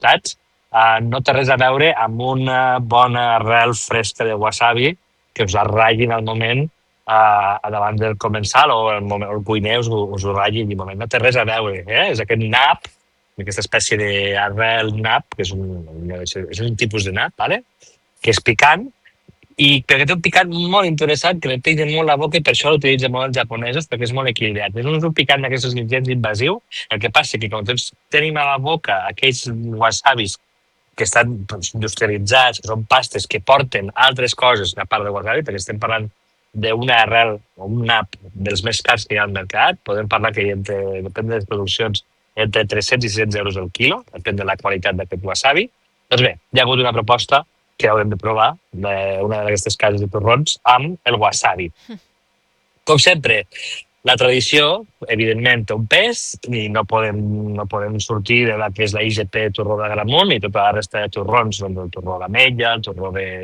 saps? No té res a veure amb una bona arrel fresca de wasabi que us ratllin al moment davant del comensal o el moment el cuiner us ho ratllin i al moment. No té res a veure, És aquest nap, aquesta espècie d'arrel nap, que és un tipus de nap, ¿vale? Que és picant, i perquè té un picant molt interessant, que netteja molt la boca i per això l'utilitzen molt els japonesos, perquè és molt equilibrat. És un picant d'aquests gens invasiu. El que passa que quan tots tenim a la boca aquells wasabis que estan industrialitzats, que són pastes que porten altres coses a part de wasabi, perquè estem parlant d'una arrel o un nap dels més cars que hi ha al mercat. Podem parlar que depèn de les produccions, entre 300 i 600 euros el quilo, depèn de la qualitat d'aquest wasabi. Doncs bé, hi ha hagut una proposta que haurem de provar, una d'aquestes cases de torrons, amb el wasabi. Com sempre, la tradició, evidentment, té un pes i no podem sortir de la que és la IGP torró d'Agramunt i tota la resta de torrons, doncs el torró d'ametlla, el torró de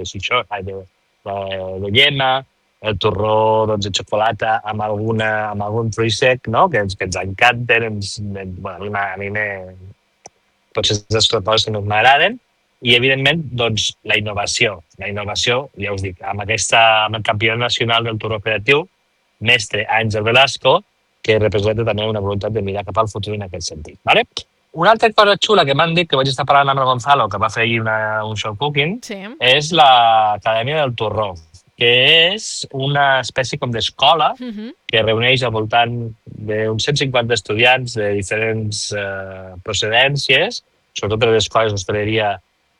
llema, el torró de xocolata amb algun fruit sec, no? que ens encanten. A mi potser les coses que no m'agraden. I, evidentment, doncs, la innovació. La innovació, ja us dic, amb el campionat nacional del torró creatiu, mestre Àngel Velasco, que representa també una voluntat de mirar cap al futur en aquest sentit. ¿Vale? Una altra cosa xula que m'han dit, que vaig estar parlant amb el Gonzalo, que va fer ahir un show cooking, és l'Acadèmia del Torró, que és una espècie com d'escola que reuneix al voltant d'uns 150 estudiants de diferents procedències, sobretot de les escoles d'hostaleria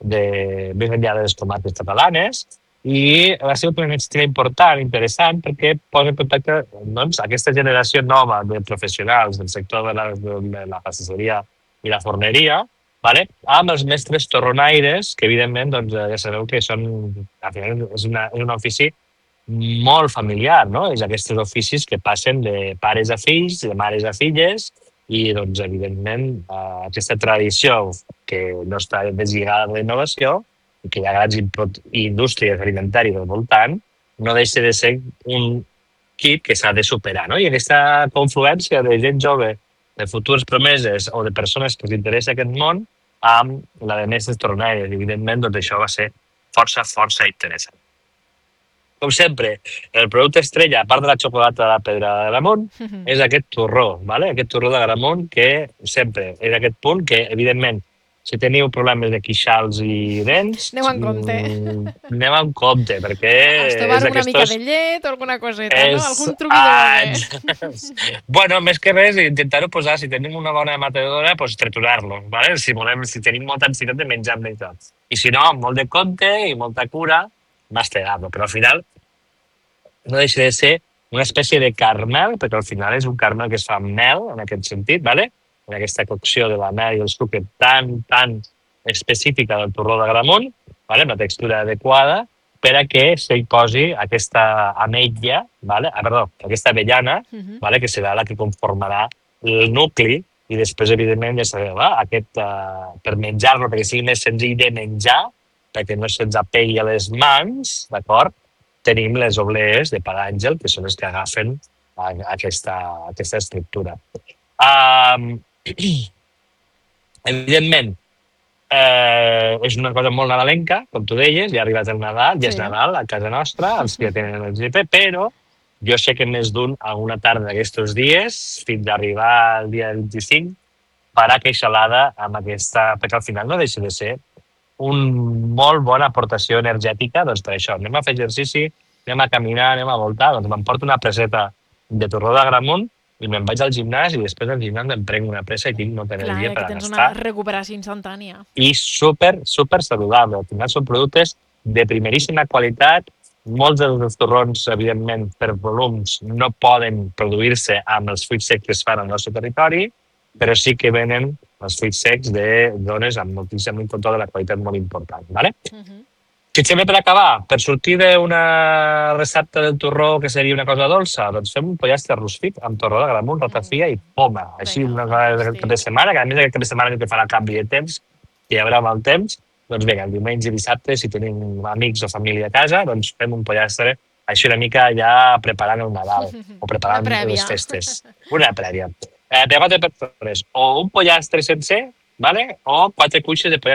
més enllà de les comarques catalanes, i va ser una iniciativa important, interessant, perquè posa en contacte aquesta generació nova de professionals del sector de la pastisseria i la forneria, amb els mestres torronaires, que evidentment ja sabeu que són, al final és un ofici molt familiar, no? És aquests oficis que passen de pares a fills, de mares a filles, i evidentment aquesta tradició que no està deslligada de la innovació i que hi ha grans indústries alimentàries al voltant, no deixa de ser un kit que s'ha de superar, no? I aquesta confluència de gent jove, de futures promeses o de persones que els interessa aquest món, amb la de mestres torronaires, evidentment, això va ser força interessant. Com sempre, el producte estrella, a part de la xocolata de la Pedra d'Agramunt, és aquest torró, aquest torró d'Agramunt, que sempre és aquest punt que, evidentment, si teniu problemes de queixals i dents... Aneu en compte. Aneu en compte, perquè... Estovar una mica de llet o alguna coseta, no? Algun truquillo. Bueno, més que res, intentar-ho posar, si tenim una bona matadora, triturar-lo, si tenim molta ansietat de menjar amb això. I si no, molt de compte i molta cura, mastegar-lo, però al final no deixa de ser una espècie de caramel, perquè al final és un caramel que es fa amb mel, en aquest sentit, en aquesta cocció de la mel i el sucre tan específica del torró d'Agramunt, amb la textura adequada, per a que s'hi posi aquesta ametlla, aquesta avellana, que serà la que conformarà el nucli, i després, evidentment, ja sabeu, per menjar-lo, perquè sigui més senzill de menjar, perquè no se'ns apegui a les mans, d'acord? Tenim les oblees de pa d'àngel, que són les que agafen aquesta estructura. Evidentment, és una cosa molt nadalenca, com tu deies, ja ha arribat el Nadal, ja és Nadal a casa nostra, els que tenen el GP, però jo sé que més d'un alguna tarda d'aquests dies, fins a arribar al dia 25, farà queixalada amb aquesta, perquè al final no deixa de ser una molt bona aportació energètica, doncs per això, anem a fer exercici, anem a caminar, anem a voltar, doncs m'emporto una preseta de torró d'Agramunt i me'n vaig al gimnàs i després del gimnàs em prenc una pressa i tinc molta energia per a gastar. Tens una recuperació instantània. I super saludable. Al final són productes de primeríssima qualitat. Molts dels torrons, evidentment, per volums, no poden produir-se amb els fruits secs que es fan al nostre territori, però sí que venen els fruits secs de zones amb moltíssim control de la qualitat molt important. Si et sembla, per acabar, per sortir d'una recepta del torró que seria una cosa dolça, doncs fem un pollastre rústic amb torró d'Agramunt, ratafia i poma. Així, una cosa de cap de setmana, que a més aquest cap de setmana que farà canvi de temps, que hi haurà mal temps, doncs vinga, el diumenge i dissabte, si tenim amics o família a casa, doncs fem un pollastre així una mica ja preparant el Nadal o preparant les festes. Una prèvia. De 4 persones, o un pollastre sencer, o 4 cuixes de pollastre